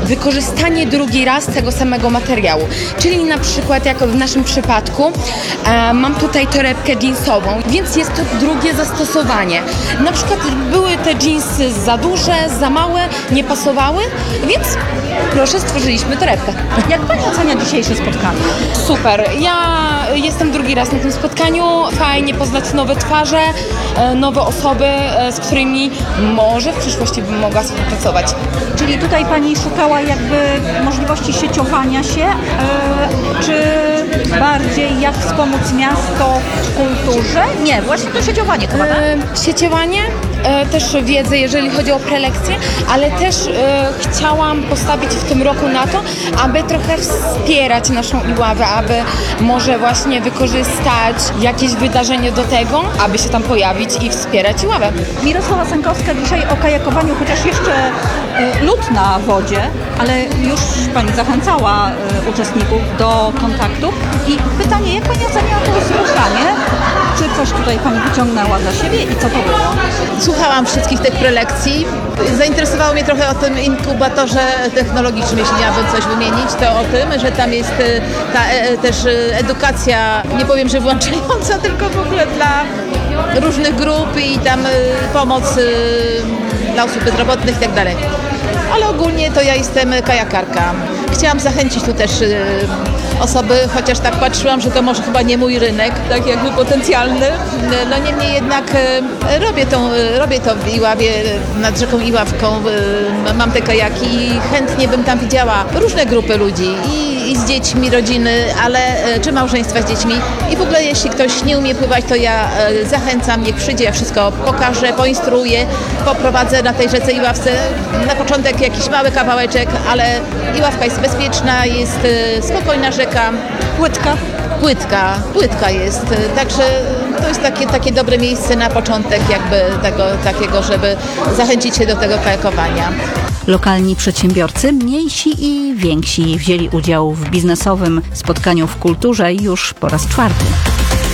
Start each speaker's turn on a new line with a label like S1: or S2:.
S1: wykorzystanie drugi raz tego samego materiału. Czyli na przykład, jak w naszym przypadku, mam tutaj torebkę jeansową, więc jest to drugie zastosowanie. Na przykład były te jeansy za duże, za małe, nie pasowały, więc proszę, stworzyliśmy torebkę.
S2: Jak Pani ocenia dzisiejsze spotkanie?
S1: Super. Ja jestem drugi raz na tym spotkaniu. Fajnie poznać nowe twarze, nowe osoby, z którymi może w przyszłości bym mogła współpracować.
S2: Czyli tutaj Pani szukała jakby możliwości sieciowania się, czy bardziej jak wspomóc miasto w kulturze? Nie, właśnie to sieciowanie chyba, tak?
S1: Sieciowanie, też wiedzę, jeżeli chodzi o prelekcje, ale też chciałam postawić w tym roku na to, aby trochę wspierać naszą Iławę, aby może właśnie wykorzystać jakieś wydarzenie do tego, aby się tam pojawić i wspierać Iławę.
S2: Mirosława Sękowska dzisiaj o kajakowaniu, chociaż jeszcze lód na wodzie, ale już Pani zachęcała uczestników do kontaktu. I pytanie, jak Pani oceniała to spotkanie? Czy coś tutaj Pani wyciągnęła dla siebie i co to było?
S3: Słuchałam wszystkich tych prelekcji. Zainteresowało mnie trochę o tym inkubatorze technologicznym, jeśli miałabym coś wymienić, to o tym, że tam jest ta też edukacja, nie powiem, że włączająca, tylko w ogóle dla różnych grup i tam pomoc dla osób bezrobotnych i tak dalej. Ale ogólnie to ja jestem kajakarka. Chciałam zachęcić tu też osoby, chociaż tak patrzyłam, że to może chyba nie mój rynek, tak jakby potencjalny. No niemniej jednak robię to w Iławie, nad rzeką Iławką. Mam te kajaki i chętnie bym tam widziała różne grupy ludzi i z dziećmi, rodziny, czy małżeństwa z dziećmi. I w ogóle jeśli ktoś nie umie pływać, to ja zachęcam, niech przyjdzie, ja wszystko pokażę, poinstruuję, poprowadzę na tej rzece Iławce. Na początek jakiś mały kawałeczek, ale Iławka jest bezpieczna, jest spokojna rzeka. Płytka jest, także to jest takie dobre miejsce na początek jakby tego takiego, żeby zachęcić się do tego kajakowania.
S4: Lokalni przedsiębiorcy, mniejsi i więksi, wzięli udział w biznesowym spotkaniu w kulturze już po raz 4.